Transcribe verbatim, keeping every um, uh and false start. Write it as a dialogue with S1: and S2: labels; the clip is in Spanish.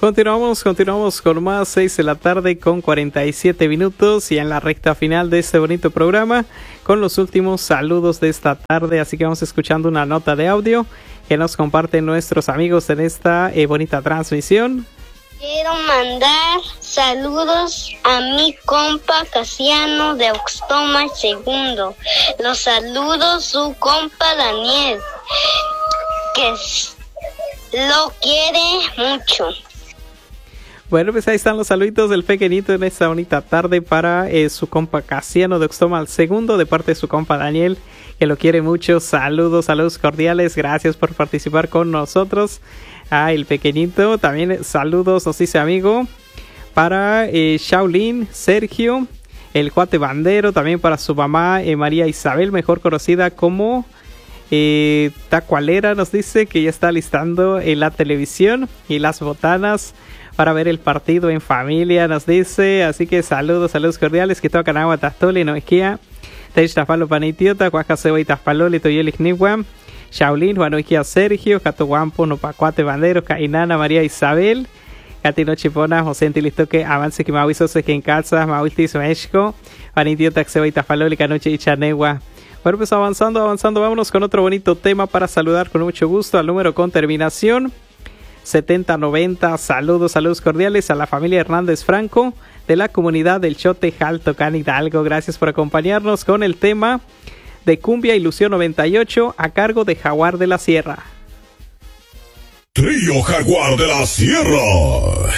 S1: Continuamos, continuamos con más, seis de la tarde con cuarenta y siete minutos y en la recta final de este bonito programa con los últimos saludos de esta tarde, así que vamos escuchando una nota de audio que nos comparten nuestros amigos en esta eh, bonita transmisión.
S2: Quiero mandar saludos a mi compa Casiano de Oxtoma segundo. Los saludos su compa Daniel, que lo quiere mucho.
S1: Bueno, pues ahí están los saluditos del pequeñito en esta bonita tarde para eh, su compa Casiano de Oxtoma al segundo, de parte de su compa Daniel, que lo quiere mucho. Saludos, saludos cordiales, gracias por participar con nosotros. Ah, el pequeñito, también saludos, nos dice amigo, para eh, Shaolin, Sergio, el cuate bandero, también para su mamá eh, María Isabel, mejor conocida como eh, Tacualera, nos dice que ya está listando en la televisión y las botanas para ver el partido en familia, nos dice. Así que saludos, saludos cordiales, que tocan agua tastole, no esquía, Techtafalo panitiota, Cuacasebo y Taspaloli, Toyelik Niwam, Shaolin, Juanoikia Sergio, Cato Guampo, Nopacuate Bandero, Cainana, María Isabel, Catino Chipona, José Antilistoque, Avance que Mauricio se que en casa, Mauricio México, panitiota, Xebo y Taspaloli, Canoche y Chanegua. Bueno, pues avanzando, avanzando, vámonos con otro bonito tema para saludar con mucho gusto al número con terminación setenta noventa. Saludos, saludos cordiales a la familia Hernández Franco de la comunidad del Chote, Jaltocán, Hidalgo. Gracias por acompañarnos con el tema de Cumbia Ilusión noventa y ocho a cargo de Jaguar de la Sierra.
S3: Trío Jaguar de la Sierra.